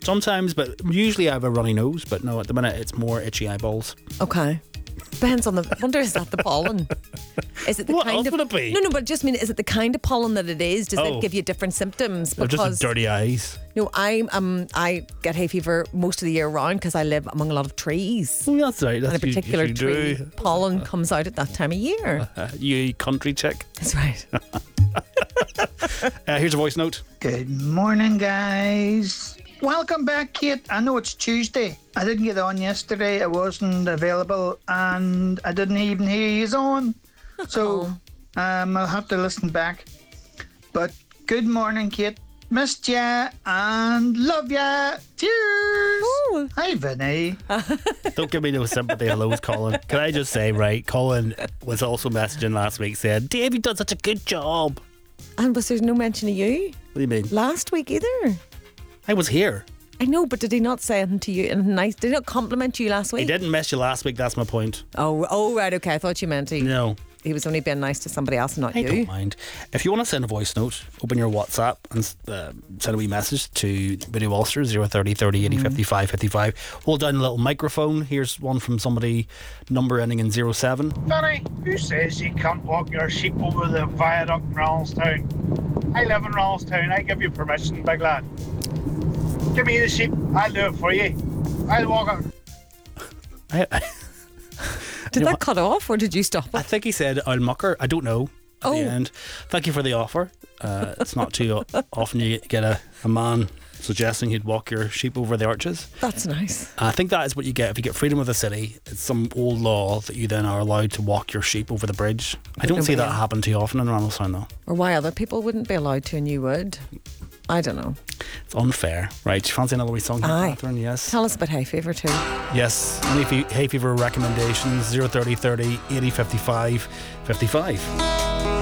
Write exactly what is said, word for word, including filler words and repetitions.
Sometimes, but usually I have a runny nose. But no, at the minute it's more itchy eyeballs. Okay. Depends on the. I wonder, is that the pollen? Is it the What kind else of? would it be? No, no, but just mean, is it the kind of pollen that it is? Does Oh. it give you different symptoms? They're just dirty eyes. No, I um I get hay fever most of the year round because I live among a lot of trees. Oh, that's right. That's And a you- particular you tree do. pollen comes out at that time of year. Uh, you country chick. That's right. Uh, here's a voice note. Good morning, guys. Welcome back, Kate. I know it's Tuesday. I didn't get on yesterday. I wasn't available, and I didn't even hear you on. So um, I'll have to listen back. But good morning, Kate. Missed ya and love ya. Cheers. Ooh. Hi, Vinny. Don't give me no sympathy. Hello, Colin. Can I just say, right? Colin was also messaging last week, said, "Dave, you've done such a good job." And was there no mention of you What do you mean? last week either? I was here. I know, but did he not say anything to you? And nice? Did he not compliment you last week? He didn't miss you last week. That's my point. Oh, oh, right, okay. I thought you meant he. No. He was only being nice to somebody else and not I you. don't mind. If you want to send a voice note, open your WhatsApp and uh, send a wee message to Video Ulster zero thirty thirty eighty fifty-five fifty-five. Hold down a little microphone. Here's one from somebody, number ending in zero seven. Benny, who says you can't walk your sheep over the viaduct in Ralstown? I live in Ralstown. I give you permission, big lad. Give me the sheep. I'll do it for you. I'll walk it. I, I, Did You know that cut off or did you stop I it? think he said, "I'll mucker." I don't know. At Oh. the end. Thank you for the offer. Uh, it's not too o- often you get a, a man suggesting he'd walk your sheep over the arches. That's nice. I think that is what you get if you get freedom of the city. It's some old law that you then are allowed to walk your sheep over the bridge. I don't see that nobody- happen too often in Randallstown though. Or why other people wouldn't be allowed to and you would. I don't know. It's unfair. Right, you fancy another wee song here, Aye. Catherine? Yes. Tell us about hay fever too. Yes. Any fe- hay fever recommendations? zero thirty thirty eighty fifty-five fifty-five.